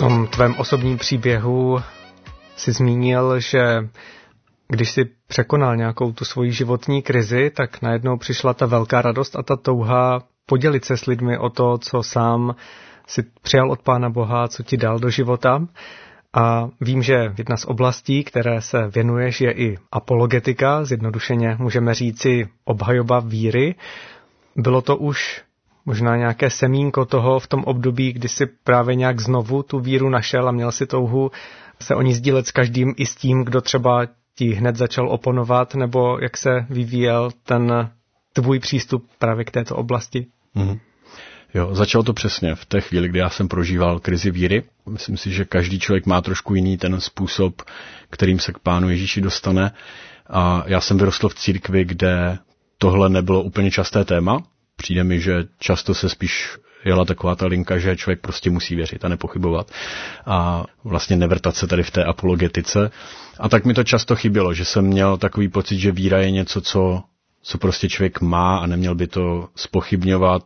tom tvém osobním příběhu jsi zmínil, že když jsi překonal nějakou tu svoji životní krizi, tak najednou přišla ta velká radost a ta touha podělit se s lidmi o to, co sám si přijal od Pána Boha, co ti dal do života. A vím, že jedna z oblastí, které se věnuješ, je i apologetika, zjednodušeně můžeme říci obhajoba víry. Bylo to už možná nějaké semínko toho v tom období, kdy jsi právě nějak znovu tu víru našel a měl si touhu se o ní sdílet s každým, i s tím, kdo třeba ti hned začal oponovat, nebo jak se vyvíjel ten tvůj přístup právě k této oblasti? Mm-hmm. Jo, začalo to přesně v té chvíli, kdy já jsem prožíval krizi víry. Myslím si, že každý člověk má trošku jiný ten způsob, kterým se k Pánu Ježíši dostane. A já jsem vyrostl v církvi, kde tohle nebylo úplně časté téma. Přijde mi, že často se spíš jela taková ta linka, že člověk prostě musí věřit a nepochybovat a vlastně nevrtat se tady v té apologetice. A tak mi to často chybělo, že jsem měl takový pocit, že víra je něco, co prostě člověk má a neměl by to zpochybňovat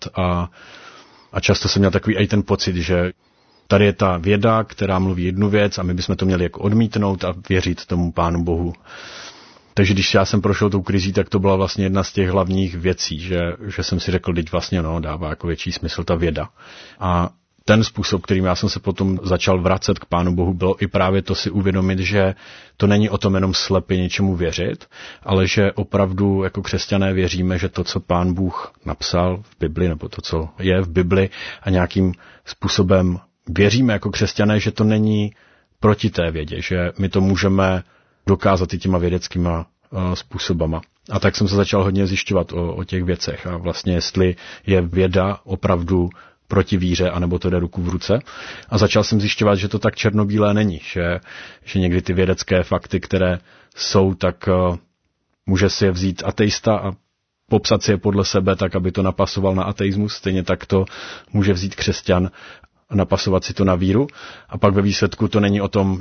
a často jsem měl takový i ten pocit, že tady je ta věda, která mluví jednu věc a my bychom to měli jako odmítnout a věřit tomu Pánu Bohu. Takže když já jsem prošel tou krizí, tak to byla vlastně jedna z těch hlavních věcí, že jsem si řekl, teď vlastně dává jako větší smysl ta věda. A ten způsob, kterým já jsem se potom začal vracet k Pánu Bohu, bylo i právě to si uvědomit, že to není o tom jenom slepě něčemu věřit, ale že opravdu jako křesťané věříme, že to, co Pán Bůh napsal v Bibli, nebo to, co je v Bibli a nějakým způsobem věříme jako křesťané, že to není proti té vědě, že my to můžeme dokázat i těma vědeckýma způsobama. A tak jsem se začal hodně zjišťovat o těch věcech a vlastně jestli je věda opravdu proti víře, anebo to jde ruku v ruce. A začal jsem zjišťovat, že to tak černobílé není, že někdy ty vědecké fakty, které jsou, tak může si je vzít ateista a popsat si je podle sebe tak, aby to napasoval na ateismus. Stejně tak to může vzít křesťan a napasovat si to na víru. A pak ve výsledku to není o tom,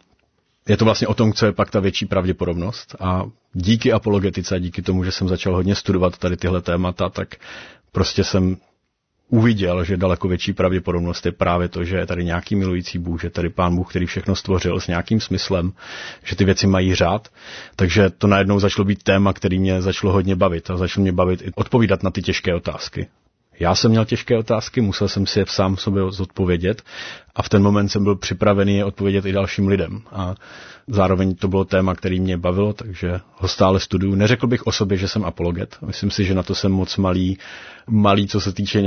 je to vlastně o tom, co je pak ta větší pravděpodobnost. A díky apologetice a díky tomu, že jsem začal hodně studovat tady tyhle témata, tak prostě jsem uviděl, že daleko větší pravděpodobnost je právě to, že je tady nějaký milující Bůh, že tady Pán Bůh, který všechno stvořil s nějakým smyslem, že ty věci mají řád. Takže to najednou začalo být téma, který mě začalo hodně bavit a začalo mě bavit i odpovídat na ty těžké otázky. Já jsem měl těžké otázky, musel jsem si je sám sobě zodpovědět a v ten moment jsem byl připravený je odpovědět i dalším lidem. A zároveň to bylo téma, který mě bavilo, takže ho stále studuju. Neřekl bych o sobě, že jsem apologet. Myslím si, že na to jsem moc malý, co se týče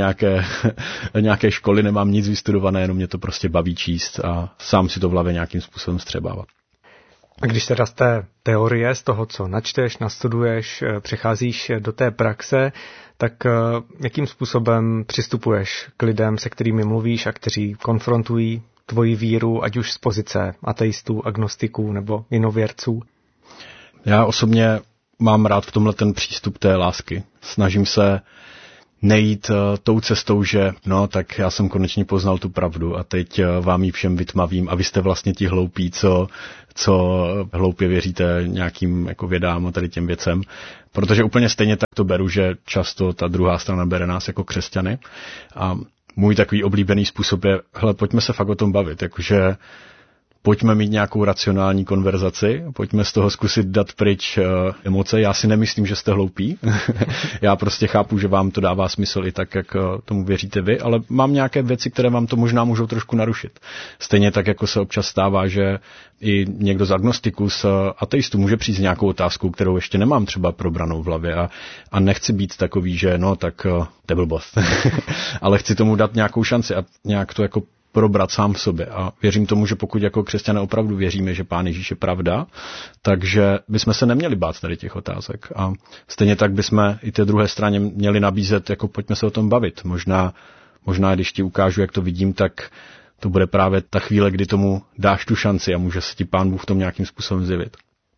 nějaké školy, nemám nic vystudované, jenom mě to prostě baví číst a sám si to v hlavě nějakým způsobem střebávat. A když teda z té teorie, z toho, co načteš, nastuduješ, přecházíš do té praxe, tak jakým způsobem přistupuješ k lidem, se kterými mluvíš a kteří konfrontují tvoji víru, ať už z pozice ateistů, agnostiků nebo jinověrců? Já osobně mám rád v tomhle ten přístup té lásky. Snažím se nejít tou cestou, že tak já jsem konečně poznal tu pravdu a teď vám ji všem vytmavím a vy jste vlastně ti hloupí, co hloupě věříte nějakým jako vědám a tady těm věcem. Protože úplně stejně tak to beru, že často ta druhá strana bere nás jako křesťany. A můj takový oblíbený způsob je, pojďme se fakt o tom bavit, jakože pojďme mít nějakou racionální konverzaci, pojďme z toho zkusit dát pryč emoce. Já si nemyslím, že jste hloupí. Já prostě chápu, že vám to dává smysl i tak, jak tomu věříte vy, ale mám nějaké věci, které vám to možná můžou trošku narušit. Stejně tak, jako se občas stává, že i někdo z agnostiků, z ateistů může přijít s nějakou otázkou, kterou ještě nemám třeba probranou v hlavě a nechci být takový, že to je blbost. Ale chci tomu dát nějakou šanci a nějak to jako probrat sám v sobě. A věřím tomu, že pokud jako křesťané opravdu věříme, že Pán Ježíš je pravda, takže bychom se neměli bát tady těch otázek. A stejně tak bychom i té druhé straně měli nabízet, jako pojďme se o tom bavit. Možná když ti ukážu, jak to vidím, tak to bude právě ta chvíle, kdy tomu dáš tu šanci a může se ti Pán Bůh v tom nějakým způsobem zjevit.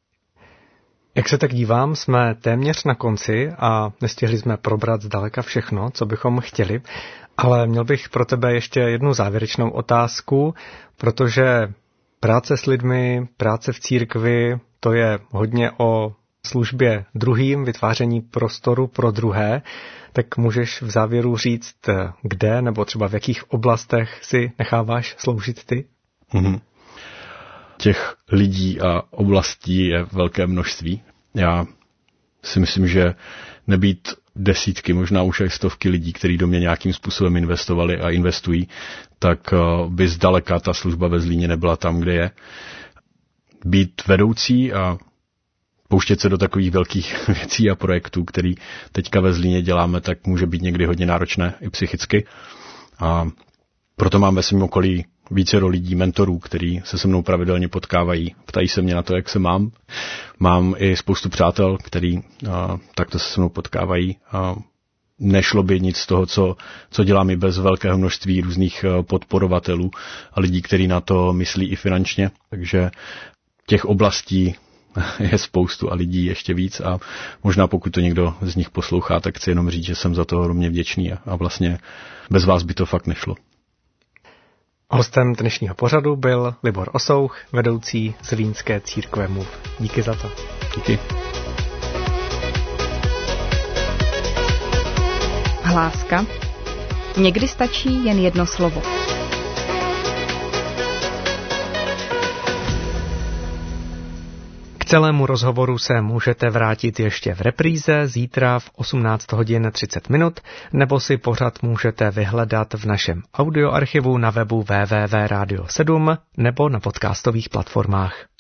Jak se tak dívám, jsme téměř na konci a nestihli jsme probrat zdaleka všechno, co bychom chtěli, ale měl bych pro tebe ještě jednu závěrečnou otázku, protože práce s lidmi, práce v církvi, to je hodně o službě druhým, vytváření prostoru pro druhé, tak můžeš v závěru říct, kde nebo třeba v jakých oblastech si necháváš sloužit ty? Těch lidí a oblastí je velké množství. Já si myslím, že nebýt desítky, možná už i stovky lidí, kteří do mě nějakým způsobem investovali a investují, tak by zdaleka ta služba ve Zlíně nebyla tam, kde je. Být vedoucí a pouštět se do takových velkých věcí a projektů, který teďka ve Zlíně děláme, tak může být někdy hodně náročné i psychicky. A proto mám ve svém okolí vícero lidí, mentorů, kteří se se mnou pravidelně potkávají, ptají se mě na to, jak se mám. Mám i spoustu přátel, kteří takto se mnou potkávají. Nešlo by nic z toho, co dělám i bez velkého množství různých podporovatelů a lidí, kteří na to myslí i finančně. Takže těch oblastí je spoustu a lidí ještě víc a možná pokud to někdo z nich poslouchá, tak chci jenom říct, že jsem za to hromně vděčný a vlastně bez vás by to fakt nešlo. Hostem dnešního pořadu byl Libor Osouch, vedoucí Zlínské církve MOVE. Díky za to. Díky. Hláska. Někdy stačí jen jedno slovo. K celému rozhovoru se můžete vrátit ještě v repríze zítra v 18 hodin 30 minut, nebo si pořad můžete vyhledat v našem audioarchivu na webu www.radio7 nebo na podcastových platformách.